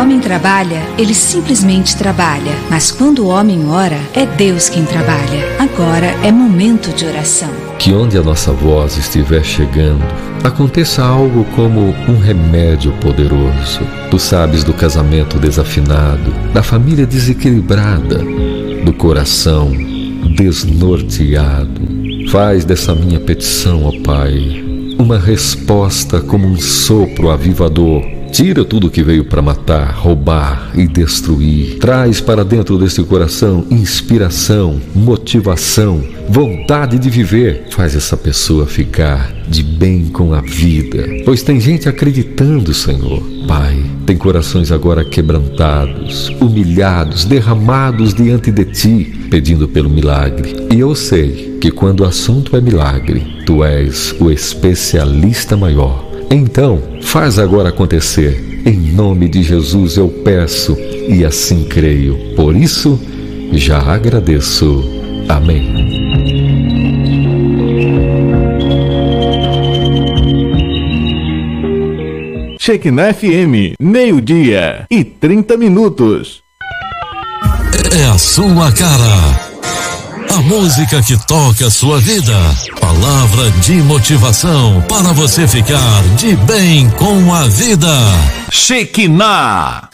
homem trabalha, ele simplesmente trabalha. Mas quando o homem ora, é Deus quem trabalha. Agora é momento de oração. Que onde a nossa voz estiver chegando, aconteça algo como um remédio poderoso. Tu sabes do casamento desafinado, da família desequilibrada, do coração desnorteado. Faz dessa minha petição, ó Pai, uma resposta como um sopro avivador. Tira tudo que veio para matar, roubar e destruir. Traz para dentro desse coração inspiração, motivação, vontade de viver. Faz essa pessoa ficar de bem com a vida. Pois tem gente acreditando, Senhor. Pai, tem corações agora quebrantados, humilhados, derramados diante de Ti, pedindo pelo milagre. E eu sei que quando o assunto é milagre, Tu és o especialista maior. Então, faz agora acontecer. Em nome de Jesus eu peço e assim creio. Por isso, já agradeço. Amém. Shekinah FM, 12:30. É a sua cara. A música que toca a sua vida. Palavra de motivação para você ficar de bem com a vida. Shekinah.